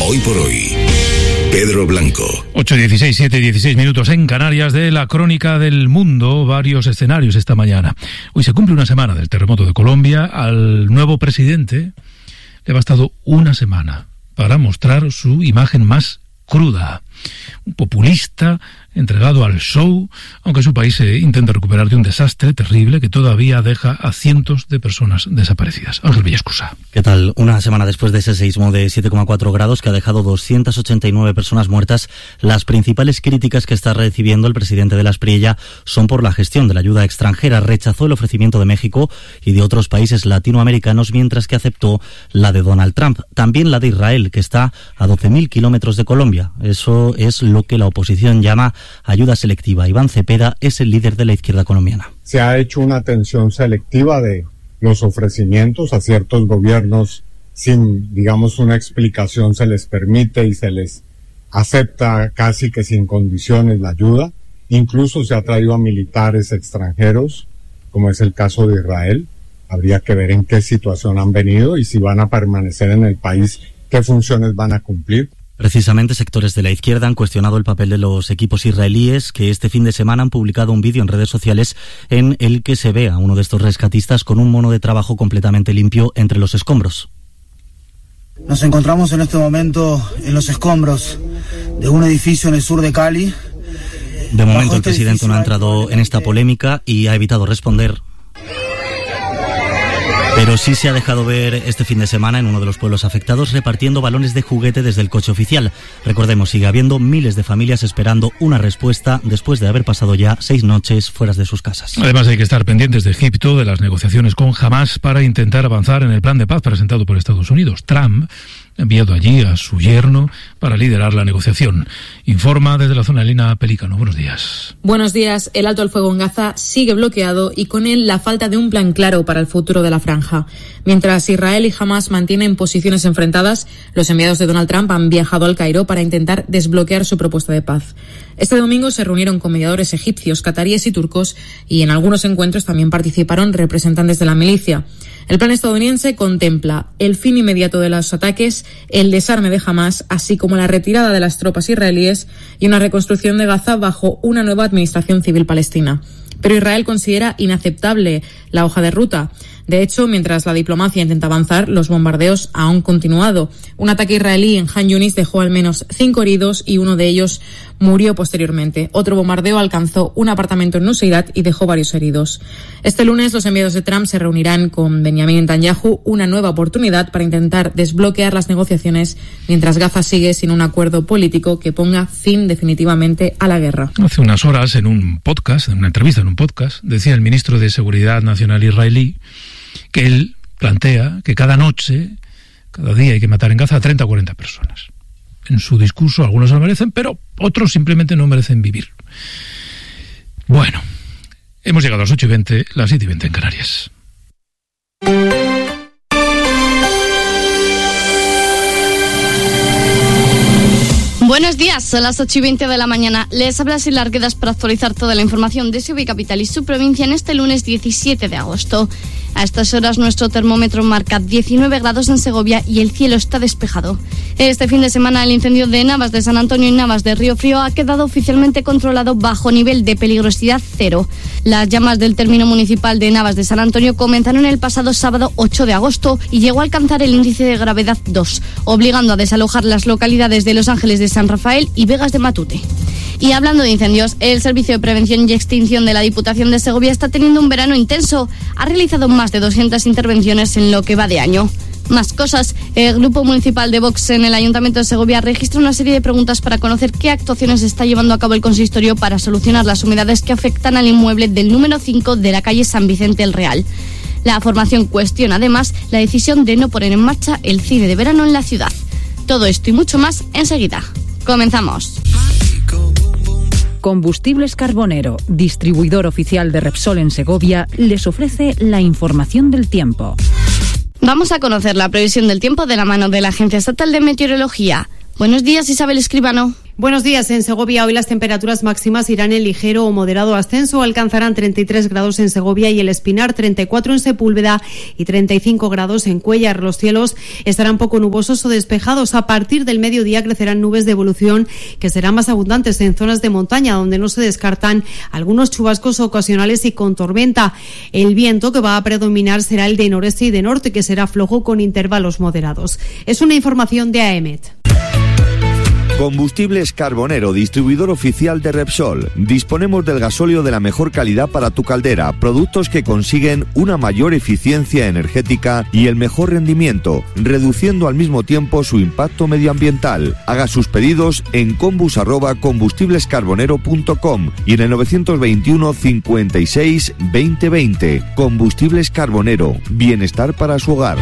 Hoy por hoy. Pedro Blanco. 8:16, 7:16 minutos en Canarias de la crónica del mundo. Varios escenarios esta mañana. Hoy se cumple una semana del terremoto de Colombia. Al nuevo presidente le ha bastado una semana para mostrar su imagen más cruda. Un populista entregado al show, aunque su país se intenta recuperar de un desastre terrible que todavía deja a cientos de personas desaparecidas. Ángel Villascusa. ¿Qué tal? Una semana después de ese seísmo de 7,4 grados que ha dejado 289 personas muertas, las principales críticas que está recibiendo el presidente de la Espriella son por la gestión de la ayuda extranjera. Rechazó el ofrecimiento de México y de otros países latinoamericanos, mientras que aceptó la de Donald Trump. También la de Israel, que está a 12.000 kilómetros de Colombia. Eso es lo que la oposición llama ayuda selectiva. Iván Cepeda es el líder de la izquierda colombiana. Se ha hecho una atención selectiva de los ofrecimientos a ciertos gobiernos sin, digamos, una explicación. Se les permite y se les acepta casi que sin condiciones la ayuda. Incluso se ha traído a militares extranjeros, como es el caso de Israel. Habría que ver en qué situación han venido y si van a permanecer en el país, qué funciones van a cumplir. Precisamente, sectores de la izquierda han cuestionado el papel de los equipos israelíes, que este fin de semana han publicado un vídeo en redes sociales en el que se ve a uno de estos rescatistas con un mono de trabajo completamente limpio entre los escombros. Nos encontramos en este momento en los escombros de un edificio en el sur de Cali. De momento el presidente no ha entrado en esta polémica y ha evitado responder. Pero sí se ha dejado ver este fin de semana en uno de los pueblos afectados repartiendo balones de juguete desde el coche oficial. Recordemos, sigue habiendo miles de familias esperando una respuesta después de haber pasado ya 6 noches fuera de sus casas. Además, hay que estar pendientes de Egipto, de las negociaciones con Hamás para intentar avanzar en el plan de paz presentado por Estados Unidos. Trump ha enviado allí a su yerno para liderar la negociación. Informa desde la zona Elena Pelícano. Buenos días. Buenos días. El alto al fuego en Gaza sigue bloqueado y con él la falta de un plan claro para el futuro de la franja. Mientras Israel y Hamás mantienen posiciones enfrentadas, los enviados de Donald Trump han viajado al Cairo para intentar desbloquear su propuesta de paz. Este domingo se reunieron con mediadores egipcios, cataríes y turcos, y en algunos encuentros también participaron representantes de la milicia. El plan estadounidense contempla el fin inmediato de los ataques, el desarme de Hamás, así como la retirada de las tropas israelíes y una reconstrucción de Gaza bajo una nueva administración civil palestina. Pero Israel considera inaceptable la hoja de ruta. De hecho, mientras la diplomacia intenta avanzar, los bombardeos han continuado. Un ataque israelí en Han Yunis dejó al menos 5 heridos y uno de ellos murió posteriormente. Otro bombardeo alcanzó un apartamento en Nuseirat y dejó varios heridos. Este lunes los enviados de Trump se reunirán con Benjamin Netanyahu, una nueva oportunidad para intentar desbloquear las negociaciones mientras Gaza sigue sin un acuerdo político que ponga fin definitivamente a la guerra. Hace unas horas, en una entrevista en un podcast, decía el ministro de Seguridad Nacional israelí que él plantea que cada noche, cada día hay que matar en Gaza a 30 o 40 personas. En su discurso algunos lo merecen, pero otros simplemente no merecen vivir. Bueno, hemos llegado a las 8:20, las 7:20 en Canarias. Buenos días, son las 8:20 de la mañana. Les habla Silvia Arguedas para actualizar toda la información de Sevilla Capital y su provincia en este lunes 17 de agosto. A estas horas nuestro termómetro marca 19 grados en Segovia y el cielo está despejado. Este fin de semana el incendio de Navas de San Antonio y Navas de Río Frío ha quedado oficialmente controlado bajo nivel de peligrosidad 0. Las llamas del término municipal de Navas de San Antonio comenzaron el pasado sábado 8 de agosto y llegó a alcanzar el índice de gravedad 2, obligando a desalojar las localidades de Los Ángeles de San Rafael y Vegas de Matute. Y hablando de incendios, el Servicio de Prevención y Extinción de la Diputación de Segovia está teniendo un verano intenso. Ha realizado más de 200 intervenciones en lo que va de año. Más cosas, el Grupo Municipal de Vox en el Ayuntamiento de Segovia registra una serie de preguntas para conocer qué actuaciones está llevando a cabo el consistorio para solucionar las humedades que afectan al inmueble del número 5 de la calle San Vicente el Real. La formación cuestiona además la decisión de no poner en marcha el cine de verano en la ciudad. Todo esto y mucho más enseguida. Comenzamos. Combustibles Carbonero, distribuidor oficial de Repsol en Segovia, les ofrece la información del tiempo. Vamos a conocer la previsión del tiempo de la mano de la Agencia Estatal de Meteorología. Buenos días, Isabel Escribano. Buenos días. En Segovia hoy las temperaturas máximas irán en ligero o moderado ascenso. Alcanzarán 33 grados en Segovia y El Espinar, 34 en Sepúlveda y 35 grados en Cuéllar. Los cielos estarán poco nubosos o despejados. A partir del mediodía crecerán nubes de evolución que serán más abundantes en zonas de montaña, donde no se descartan algunos chubascos ocasionales y con tormenta. El viento que va a predominar será el de noreste y de norte, que será flojo con intervalos moderados. Es una información de AEMET. Combustibles Carbonero, distribuidor oficial de Repsol. Disponemos del gasóleo de la mejor calidad para tu caldera, productos que consiguen una mayor eficiencia energética y el mejor rendimiento, reduciendo al mismo tiempo su impacto medioambiental. Haga sus pedidos en combus@combustiblescarbonero.com y en el 921 56 2020. Combustibles Carbonero, bienestar para su hogar.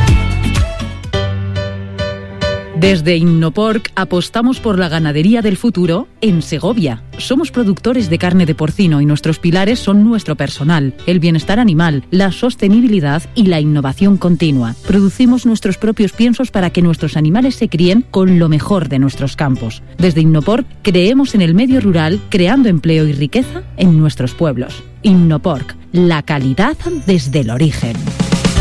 Desde Innoporc apostamos por la ganadería del futuro en Segovia. Somos productores de carne de porcino y nuestros pilares son nuestro personal, el bienestar animal, la sostenibilidad y la innovación continua. Producimos nuestros propios piensos para que nuestros animales se críen con lo mejor de nuestros campos. Desde Innoporc creemos en el medio rural, creando empleo y riqueza en nuestros pueblos. Innoporc, la calidad desde el origen.